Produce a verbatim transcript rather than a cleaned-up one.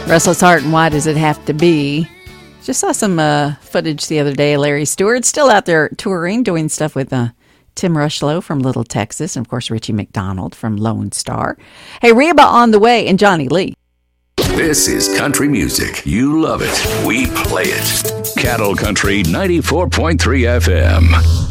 Restless Heart and Why Does It Have to Be? Just saw some uh, footage the other day. Larry Stewart still out there touring, doing stuff with uh, Tim Rushlow from Little Texas, and of course Richie McDonald from Lone Star. Hey, Reba on the way, and Johnny Lee. This is country music. You love it. We play it. Cattle Country ninety-four point three F M.